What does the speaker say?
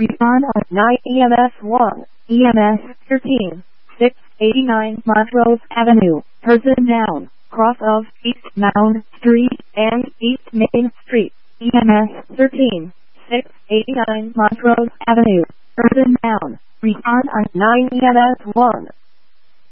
Respond on 9 EMS 1, EMS 13, 689 Montrose Avenue, person down, cross of East Mound Street and East Main Street, EMS 13, 689 Montrose Avenue, person down. Respond on 9 EMS 1.